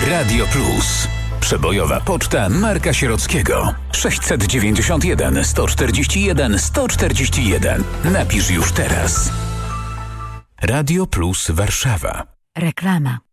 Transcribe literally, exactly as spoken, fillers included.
Radio Plus. Przebojowa poczta Marka Sierockiego. sześćset dziewięćdziesiąt jeden sto czterdzieści jeden sto czterdzieści jeden. Napisz już teraz. Radio Plus Warszawa. Reklama.